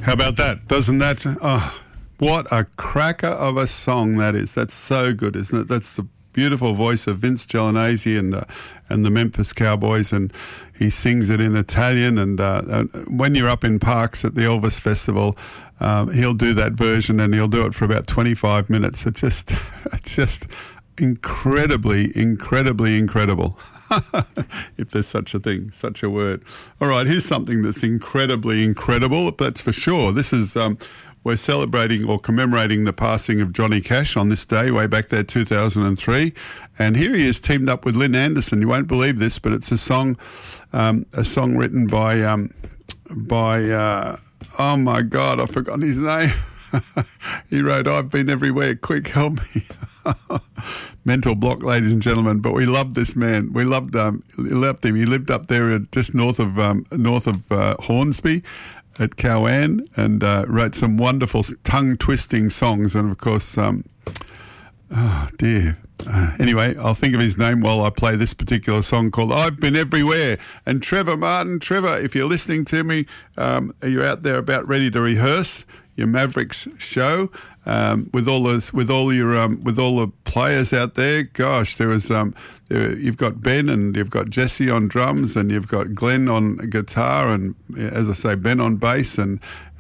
How about that? Doesn't that... Oh, what a cracker of a song that is. That's so good, isn't it? That's the beautiful voice of Vince Gelinese and the Memphis Cowboys, and he sings it in Italian. And when you're up in Parks at the Elvis Festival, he'll do that version, and he'll do it for about 25 minutes. It's just incredibly incredible. If there's such a thing, such a word. All right, here's something that's incredibly incredible, that's for sure. This is... we're celebrating or commemorating the passing of Johnny Cash on this day, way back there, 2003. And here he is teamed up with Lynn Anderson. You won't believe this, but it's a song written by oh my God, I've forgotten his name. He wrote, "I've Been Everywhere, Quick Help Me." Mental block, ladies and gentlemen. But we loved this man. We loved him. He lived up there just north of Hornsby, at Cowan, and wrote some wonderful tongue-twisting songs. And, of course, oh, dear. Anyway, I'll think of his name while I play this particular song called "I've Been Everywhere." And Trevor Martin, if you're listening to me, are you out there about ready to rehearse your Mavericks show with all the players out there? Gosh, you've got Ben and you've got Jesse on drums, and you've got Glenn on guitar, and as I say, Ben on bass, and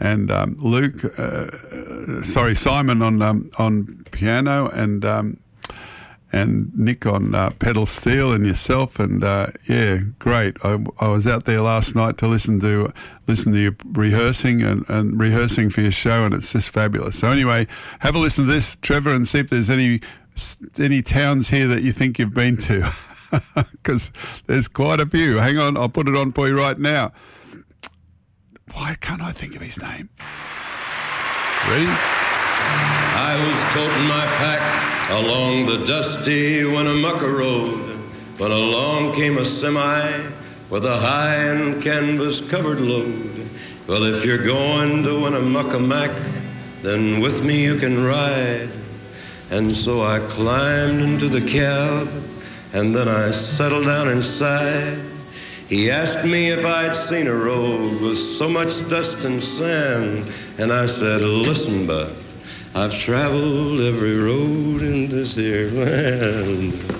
Simon on piano, and Nick on pedal steel, and yourself, and yeah, great. I was out there last night to listen to you rehearsing and rehearsing for your show, and it's just fabulous. So anyway, have a listen to this, Trevor, and see if there's any towns here that you think you've been to, because there's quite a few. Hang on, I'll put it on for you right now. Why can't I think of his name? Ready? I was toting my pack along the dusty Winnemucca road when along came a semi with a high and canvas-covered load. Well, if you're going to Winnemucca Mac, then with me you can ride. And so I climbed into the cab, and then I settled down inside. He asked me if I'd seen a road with so much dust and sand, and I said, "Listen, bud, I've traveled every road in this here land."